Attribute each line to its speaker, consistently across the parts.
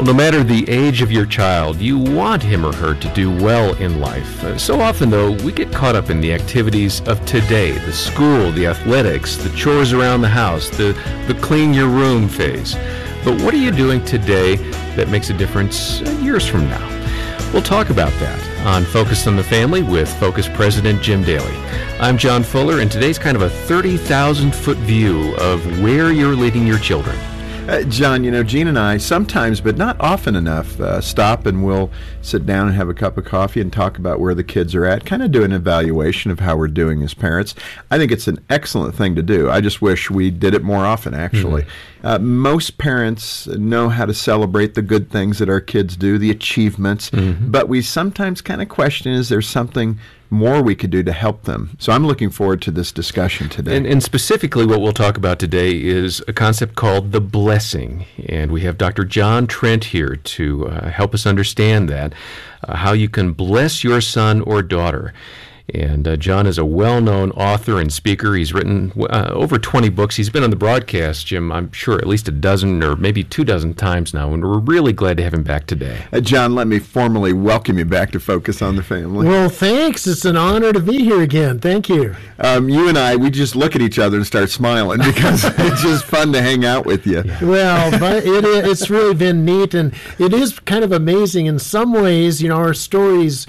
Speaker 1: Well, no matter the age of your child, you want him or her to do well in life. So often, though, we get caught up in the activities of today, the school, the athletics, the chores around the house, the clean your room phase. But what are you doing today that makes a difference years from now? We'll talk about that on Focus on the Family with Focus President Jim Daly. I'm John Fuller, and today's kind of a 30,000-foot view of where you're leading your children.
Speaker 2: John, Gene and I sometimes, but not often enough, stop and we'll sit down and have a cup of coffee and talk about where the kids are at, kind of do an evaluation of how we're doing as parents. I think it's an excellent thing to do. I just wish we did it more often, actually. Most parents know how to celebrate the good things that our kids do, the achievements, but we sometimes kind of question, is there something more we could do to help them? So I'm looking forward to this discussion today.
Speaker 1: And specifically what we'll talk about today is a concept called the blessing. And we have Dr. John Trent here to help us understand that, how you can bless your son or daughter. And John is a well-known author and speaker. He's written over 20 books. He's been on the broadcast, Jim, I'm sure at least a dozen or maybe 24 times now, and we're really glad to have him back today.
Speaker 2: John, let me formally welcome you back to Focus on the Family.
Speaker 3: Well, thanks. It's an honor to be here again. Thank you.
Speaker 2: You and I, we just look at each other and start smiling because it's just fun to hang out with you.
Speaker 3: Yeah. Well, but it's really been neat, and it is kind of amazing. In some ways, our stories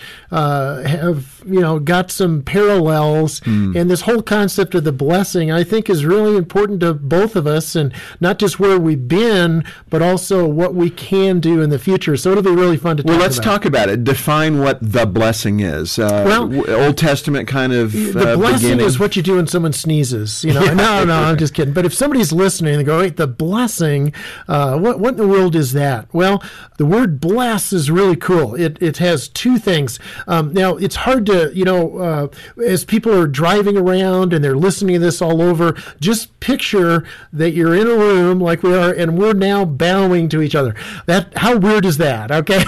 Speaker 3: have, got some parallels, and this whole concept of the blessing, I think, is really important to both of us, and not just where we've been, but also what we can do in the future. So it'll be really fun to talk about.
Speaker 2: Well, let's talk about it. Define what the blessing is. Old Testament kind of
Speaker 3: the blessing
Speaker 2: beginning.
Speaker 3: Is what you do when someone sneezes. No, I'm just kidding. But if somebody's listening and they go, wait, the blessing, what in the world is that? Well, the word bless is really cool. It has two things. Now, it's hard to, as people are driving around and they're listening to this all over, just picture that you're in a room like we are, and we're now bowing to each other. How weird is that? Okay.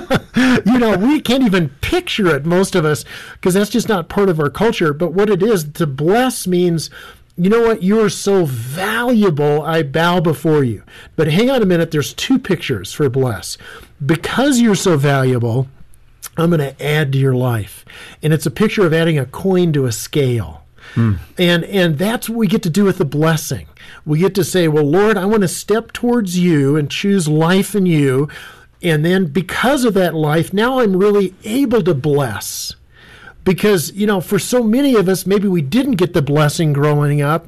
Speaker 3: We can't even picture it, most of us, because that's just not part of our culture. But what it is, to bless means, you know what, you are so valuable, I bow before you. But hang on a minute, there's two pictures for bless. Because you're so valuable, I'm going to add to your life. And it's a picture of adding a coin to a scale. And that's what we get to do with the blessing. We get to say, well, Lord, I want to step towards you and choose life in you. And then because of that life, now I'm really able to bless. Because, for so many of us, maybe we didn't get the blessing growing up.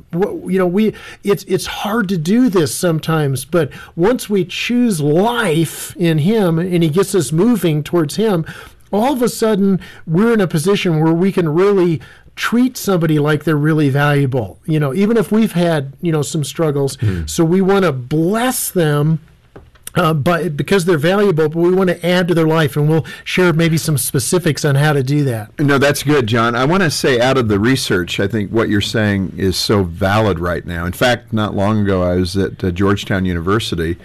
Speaker 3: It's hard to do this sometimes. But once we choose life in Him and He gets us moving towards Him, all of a sudden we're in a position where we can really treat somebody like they're really valuable. Even if we've had, some struggles. So we want to bless them. Because they're valuable, but we want to add to their life, and we'll share maybe some specifics on how to do that.
Speaker 2: No, that's good, John. I want to say, out of the research, I think what you're saying is so valid right now. In fact, not long ago, I was at Georgetown University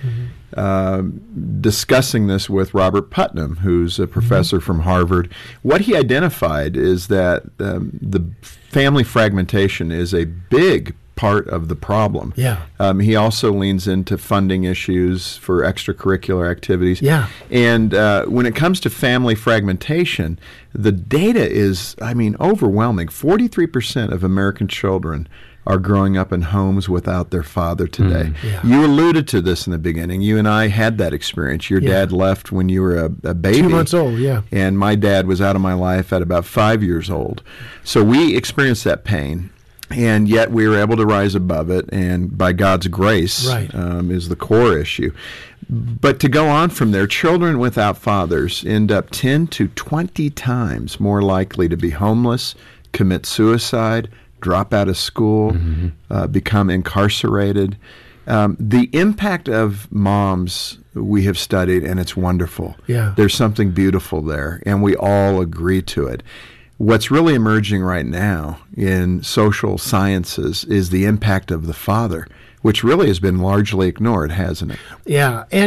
Speaker 2: discussing this with Robert Putnam, who's a professor from Harvard. What he identified is that the family fragmentation is a big part of the problem.
Speaker 3: Yeah.
Speaker 2: He also leans into funding issues for extracurricular activities.
Speaker 3: Yeah.
Speaker 2: And when it comes to family fragmentation, the data is, overwhelming. 43% of American children are growing up in homes without their father today.
Speaker 3: Yeah.
Speaker 2: You alluded to this in the beginning. You and I had that experience. Your dad left when you were a baby.
Speaker 3: 2 months old, yeah.
Speaker 2: And my dad was out of my life at about 5 years old. So we experienced that pain. And yet we were able to rise above it, and by God's grace is the core issue. But to go on from there, children without fathers end up 10 to 20 times more likely to be homeless, commit suicide, drop out of school, become incarcerated. The impact of moms we have studied, and it's wonderful.
Speaker 3: Yeah.
Speaker 2: There's something beautiful there, and we all agree to it. What's really emerging right now in social sciences is the impact of the father, which really has been largely ignored, hasn't it?
Speaker 3: Yeah, and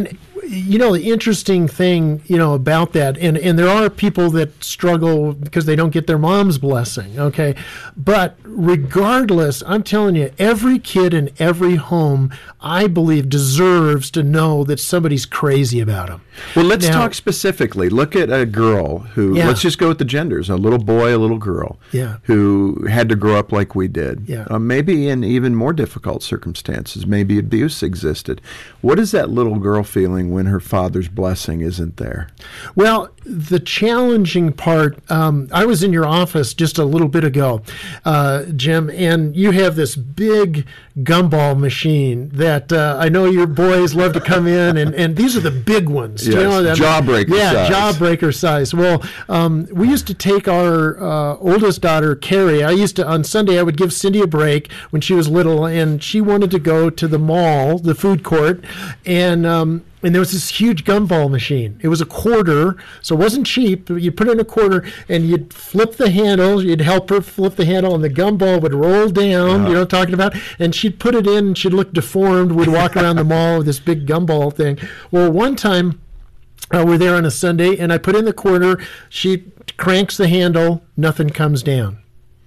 Speaker 3: the interesting thing, about that, and there are people that struggle because they don't get their mom's blessing, okay? But regardless, I'm telling you, every kid in every home, I believe, deserves to know that somebody's crazy about them.
Speaker 2: Well, let's talk specifically. Look at a girl who, let's just go with the genders, a little boy, a little girl, who had to grow up like we did. Maybe in even more difficult circumstances. Maybe abuse existed. What is that little girl feeling when her father's blessing isn't there?
Speaker 3: Well, the challenging part, I was in your office just a little bit ago, Jim, and you have this big gumball machine that I know your boys love to come in, and these are the big ones.
Speaker 2: Yes, jawbreaker size.
Speaker 3: Yeah, jawbreaker size. Well, we used to take our oldest daughter, Carrie. On Sunday, I would give Cindy a break when she was little, and she wanted to go to the mall, the food court, and there was this huge gumball machine. It was a quarter, so it wasn't cheap. You'd put in a quarter, and you'd flip the handle. You'd help her flip the handle, and the gumball would roll down, you know what I'm talking about? And she'd put it in, and she'd look deformed. We'd walk around the mall with this big gumball thing. Well, one time, we're there on a Sunday, and I put in the quarter. She cranks the handle. Nothing comes down.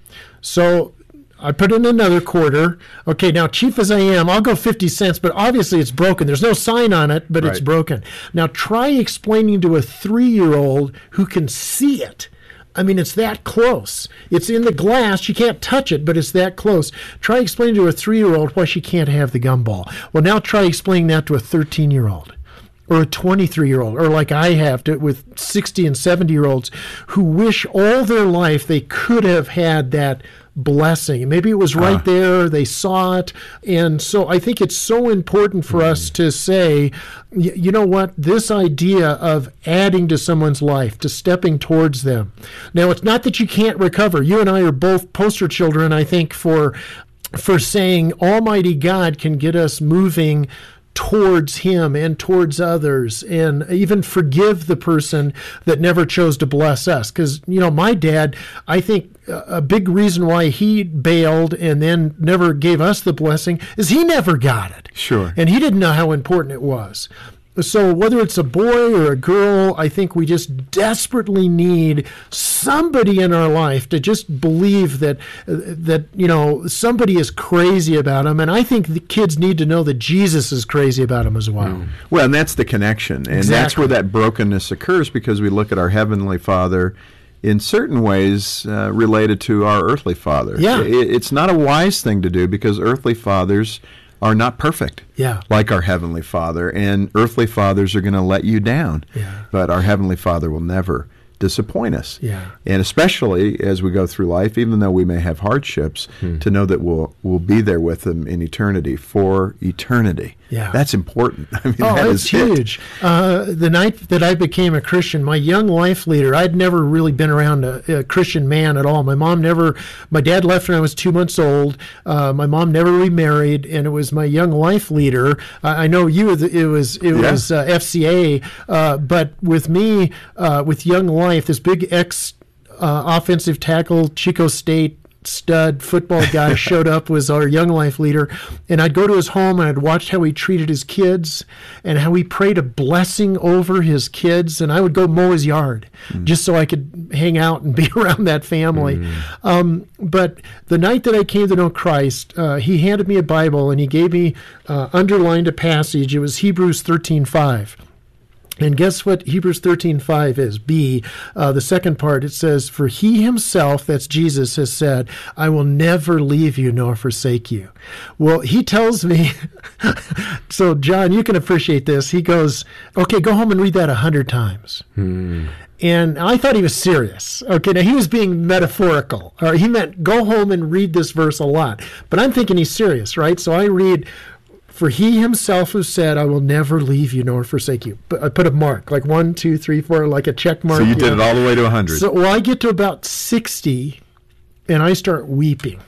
Speaker 3: So I put in another quarter. Okay, now, cheap as I am, I'll go 50 cents, but obviously it's broken. There's no sign on it, but it's broken. Now, try explaining to a 3-year-old who can see it. I mean, it's that close. It's in the glass. She can't touch it, but it's that close. Try explaining to a 3-year-old why she can't have the gumball. Well, now try explaining that to a 13-year-old. Or a 23-year-old, or like I have to with 60 and 70-year-olds who wish all their life they could have had that blessing. Maybe it was right there, they saw it. And so I think it's so important for us to say, you know what, this idea of adding to someone's life, to stepping towards them. Now, it's not that you can't recover. You and I are both poster children, I think, for saying Almighty God can get us moving towards him and towards others, and even forgive the person that never chose to bless us. Because, my dad, I think a big reason why he bailed and then never gave us the blessing is he never got it.
Speaker 2: Sure.
Speaker 3: And he didn't know how important it was. So whether it's a boy or a girl, I think we just desperately need somebody in our life to just believe that somebody is crazy about them. And I think the kids need to know that Jesus is crazy about them as well.
Speaker 2: Well, and that's the connection. And that's where that brokenness occurs, because we look at our Heavenly Father in certain ways related to our earthly father.
Speaker 3: Yeah.
Speaker 2: It's not a wise thing to do, because earthly fathers are not perfect, like our Heavenly Father, and earthly fathers are going to let you down, but our Heavenly Father will never disappoint us. And especially as we go through life, even though we may have hardships, to know that we'll be there with Him in eternity, for eternity. That's important. I mean, that
Speaker 3: it's huge. The night that I became a Christian, my young life leader, I'd never really been around a Christian man at all. My dad left when I was 2 months old. My mom never remarried, and it was my young life leader. I know it was FCA, but with me, with young life, this big offensive tackle, Chico State stud football guy showed up, was our young life leader, and I'd go to his home and I'd watch how he treated his kids and how he prayed a blessing over his kids, and I would go mow his yard just so I could hang out and be around that family. But the night that I came to know Christ, he handed me a Bible and he gave me underlined a passage. It was Hebrews 13:5. And guess what Hebrews 13:5 is? B, the second part, it says, "For he himself," that's Jesus, "has said, I will never leave you nor forsake you." Well, he tells me, so John, you can appreciate this. He goes, okay, go home and read that 100 times. And I thought he was serious. Okay, now he was being metaphorical. Or he meant go home and read this verse a lot. But I'm thinking he's serious, right? So I read, "For he himself who said, I will never leave you nor forsake you." But I put a mark, like 1, 2, 3, 4, like a check mark.
Speaker 2: So you did it all the way to 100.
Speaker 3: So I get to about 60, and I start weeping.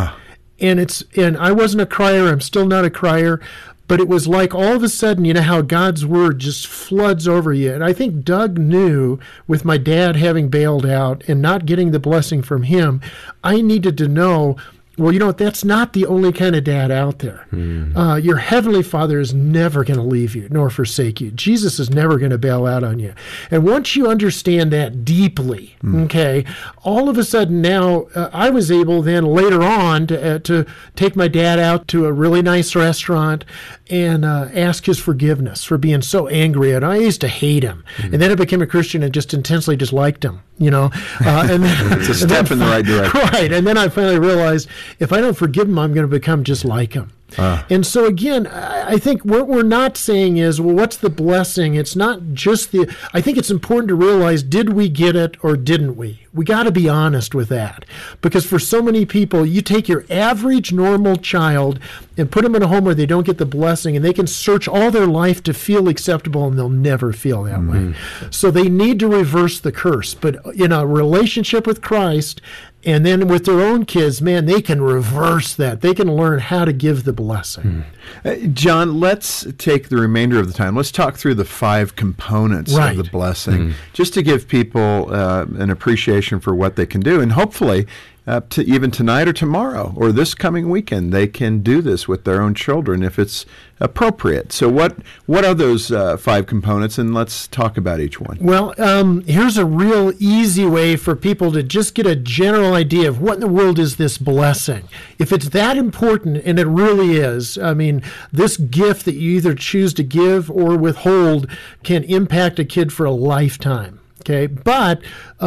Speaker 3: And I wasn't a crier. I'm still not a crier. But it was like all of a sudden, you know how God's word just floods over you. And I think Doug knew, with my dad having bailed out and not getting the blessing from him, I needed to know Well, you know what? That's not the only kind of dad out there. Your heavenly Father is never going to leave you nor forsake you. Jesus is never going to bail out on you. And once you understand that deeply, okay, all of a sudden now I was able then later on to take my dad out to a really nice restaurant and ask his forgiveness for being so angry. And I used to hate him. And then I became a Christian and just intensely disliked him, you know. And then,
Speaker 2: it's a step in the right direction.
Speaker 3: Right. And then I finally realized if I don't forgive him, I'm going to become just like him. And so again, I think what we're not saying is, well, what's the blessing? It's not just I think it's important to realize, did we get it or didn't we? We got to be honest with that. Because for so many people, you take your average normal child and put them in a home where they don't get the blessing, and they can search all their life to feel acceptable, and they'll never feel that way. So they need to reverse the curse. But in a relationship with Christ, and then with their own kids, man, they can reverse that. They can learn how to give the blessing.
Speaker 2: John, let's take the remainder of the time. Let's talk through the 5 components of the blessing, just to give people an appreciation for what they can do. And hopefully, to even tonight or tomorrow or this coming weekend, they can do this with their own children if it's appropriate. So what are those 5 components, and let's talk about each one.
Speaker 3: Well, here's a real easy way for people to just get a general idea of what in the world is this blessing. If it's that important, and it really is, I mean, this gift that you either choose to give or withhold can impact a kid for a lifetime. Okay, but,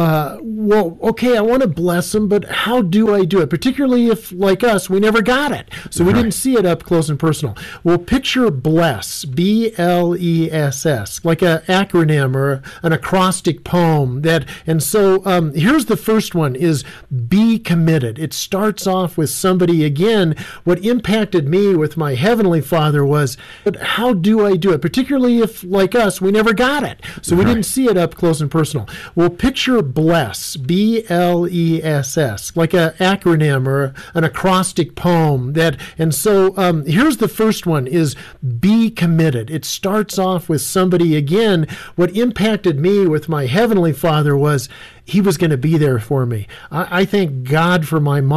Speaker 3: well, okay, I want to bless them, but how do I do it? Particularly if, like us, we never got it. So we didn't see it up close and personal. Well, picture BLESS, B-L-E-S-S, like an acronym or an acrostic poem. And so here's the first one is be committed. It starts off with somebody, again, what impacted me with my Heavenly Father was, but how do I do it? Particularly if, like us, we never got it. So we didn't see it up close and personal. Well, picture BLESS, B-L-E-S-S, like an acronym or an acrostic poem. And so here's the first one is be committed. It starts off with somebody, again, what impacted me with my Heavenly Father was he was going to be there for me. I thank God for my mom.